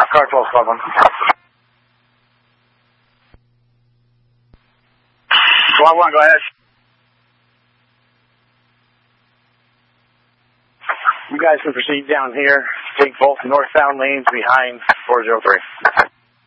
car 12 Squad 1. Squad 1, go ahead. You guys can proceed down here. Take both northbound lanes behind 403.